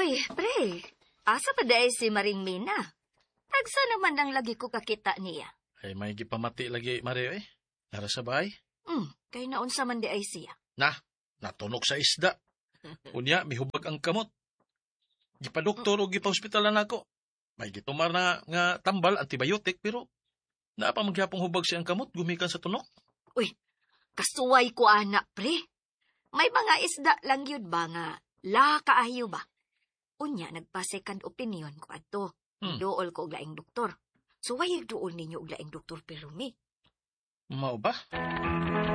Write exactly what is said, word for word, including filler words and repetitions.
Uy, pre, asa pa dahil si Maring Mina? Tagsa naman ang lagi ko kakita niya. Ay, may gipamati lagi, Mario eh. Nara sa bahay. Hmm, kay naunsa man di ay siya. Na, natunok sa isda. Unya, mihubag ang kamot. Gipadoktor o gipa-hospitalan ako. May gitumar na nga tambal, antibiotic, pero naapa magyapong hubag siyang kamot, gumikan sa tunok. Uy, kasuway ko anak, pre. May mga isda lang yun ba nga, la kaayo ba? Unya, nagpa-second opinion ko ato. Hmm. Dool ko og laing doktor. So, why dool ninyo og laing doktor pero mi? Mao ba?